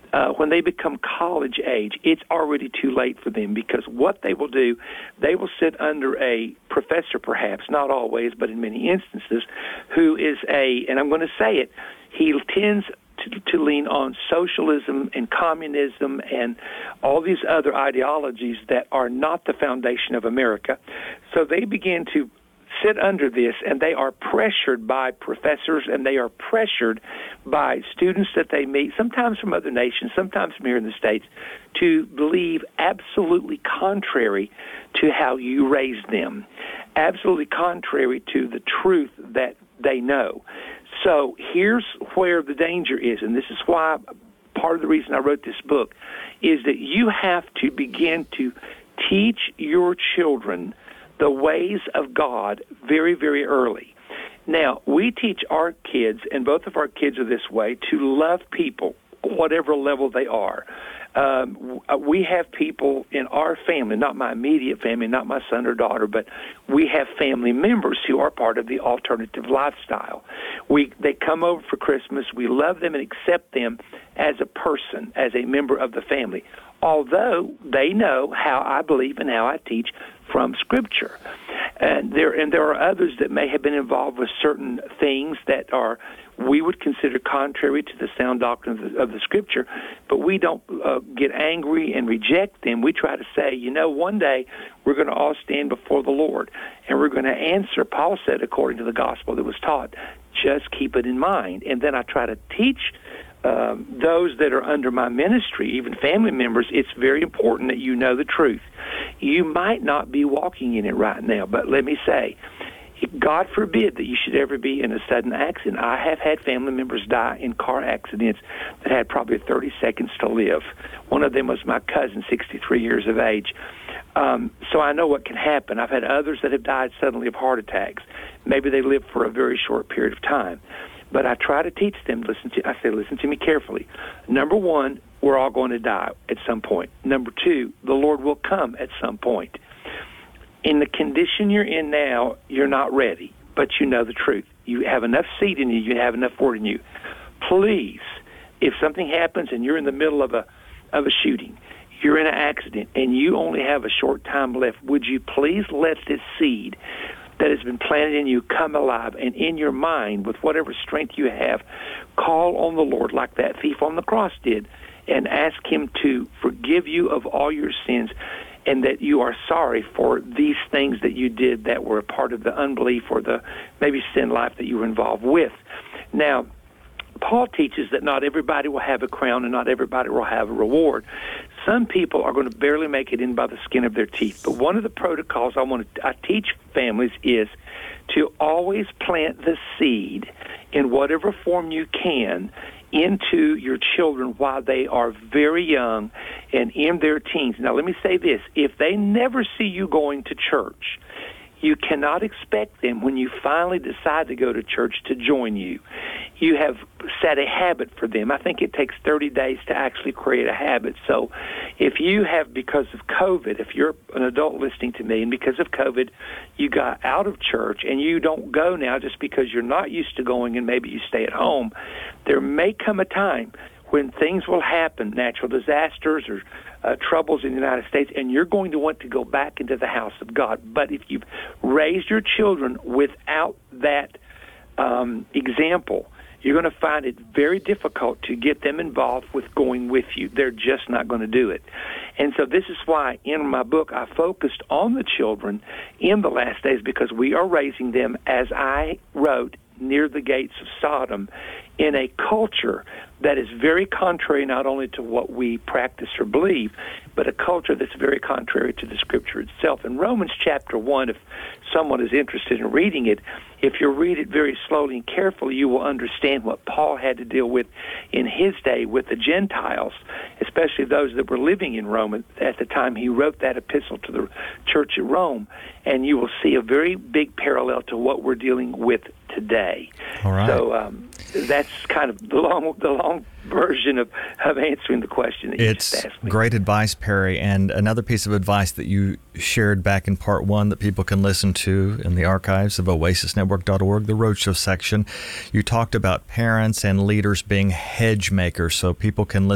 when they become college age, it's already too late for them, because what they will do, they will sit under a professor, perhaps, not always, but in many instances, who is and I'm going to say it, he tends to lean on socialism and communism and all these other ideologies that are not the foundation of America. So they begin to sit under this, and they are pressured by professors, and they are pressured by students that they meet, sometimes from other nations, sometimes from here in the States, to believe absolutely contrary to how you raised them, absolutely contrary to the truth that they know. So here's where the danger is, and this is why part of the reason I wrote this book is that you have to begin to teach your children the ways of God very, very early. Now, we teach our kids, and both of our kids are this way, to love people, whatever level they are. We have people in our family, not my immediate family, not my son or daughter, but we have family members who are part of the alternative lifestyle. They come over for Christmas. We love them and accept them as a person, as a member of the family, although they know how I believe and how I teach from Scripture. And there are others that may have been involved with certain things that we would consider contrary to the sound doctrine of the Scripture, but we don't get angry and reject them. We try to say, one day we're going to all stand before the Lord, and we're going to answer. Paul said, according to the gospel that was taught, just keep it in mind. And then I try to teach those that are under my ministry, even family members, it's very important that you know the truth. You might not be walking in it right now, but let me say, God forbid that you should ever be in a sudden accident. I have had family members die in car accidents that had probably 30 seconds to live. One of them was my cousin, 63 years of age. So I know what can happen. I've had others that have died suddenly of heart attacks. Maybe they lived for a very short period of time. But I try to teach them, listen to me carefully. Number one, we're all going to die at some point. Number two, the Lord will come at some point. In the condition you're in now, you're not ready, but you know the truth. You have enough seed in you, you have enough word in you. Please, if something happens and you're in the middle of a shooting, you're in an accident, and you only have a short time left, would you please let this seed that has been planted in you come alive, and in your mind, with whatever strength you have, call on the Lord like that thief on the cross did, and ask Him to forgive you of all your sins, and that you are sorry for these things that you did that were a part of the unbelief or the maybe sin life that you were involved with. Now, Paul teaches that not everybody will have a crown and not everybody will have a reward. Some people are going to barely make it in by the skin of their teeth. But one of the protocols I teach families is to always plant the seed in whatever form you can into your children while they are very young and in their teens. Now, let me say this. If they never see you going to church, you cannot expect them, when you finally decide to go to church, to join you. You have set a habit for them. I think it takes 30 days to actually create a habit. So if you have, because of COVID, if you're an adult listening to me, and because of COVID, you got out of church and you don't go now just because you're not used to going and maybe you stay at home, there may come a time when things will happen, natural disasters or troubles in the United States, and you're going to want to go back into the house of God. But if you've raised your children without that example, you're going to find it very difficult to get them involved with going with you. They're just not going to do it. And so this is why in my book I focused on the children in the last days, because we are raising them, as I wrote, near the gates of Sodom, in a culture that is very contrary not only to what we practice or believe, but a culture that's very contrary to the Scripture itself. In Romans chapter 1, if someone is interested in reading it, if you read it very slowly and carefully, you will understand what Paul had to deal with in his day with the Gentiles, especially those that were living in Rome at the time he wrote that epistle to the church at Rome. And you will see a very big parallel to what we're dealing with today. All right. So that's kind of the long version of answering the question that you just asked me. It's great advice, Perry, and another piece of advice that you shared back in part 1 that people can listen to in the archives of oasisnetwork.org, the Roadshow section. You talked about parents and leaders being hedge makers, so people can listen